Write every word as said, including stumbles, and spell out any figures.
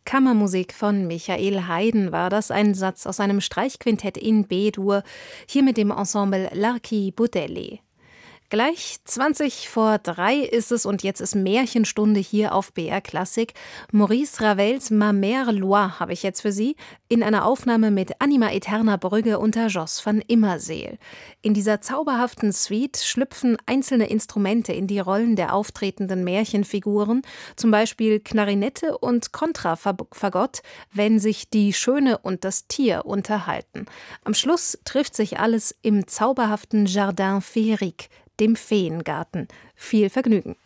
Kammermusik von Michael Haydn war das, ein Satz aus einem Streichquintett in B-Dur, hier mit dem Ensemble Larchi Budelli. Gleich zwanzig vor drei ist es und jetzt ist Märchenstunde hier auf B R Klassik. Maurice Ravels Ma Mère Loire habe ich jetzt für Sie in einer Aufnahme mit Anima Eterna Brügge unter Jos van Immerseel. In dieser zauberhaften Suite schlüpfen einzelne Instrumente in die Rollen der auftretenden Märchenfiguren, zum Beispiel Klarinette und Kontrafagott, wenn sich die Schöne und das Tier unterhalten. Am Schluss trifft sich alles im zauberhaften Jardin Féerique, dem Feengarten. Viel Vergnügen!